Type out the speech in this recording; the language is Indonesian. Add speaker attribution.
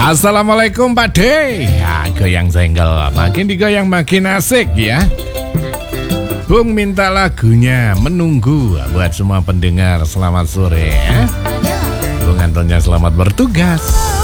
Speaker 1: Assalamualaikum Pak D. Ya, goyang senggol, makin digoyang makin asik ya. Bung minta lagunya Menunggu buat semua pendengar. Selamat sore ya. Bung Antonnya selamat bertugas.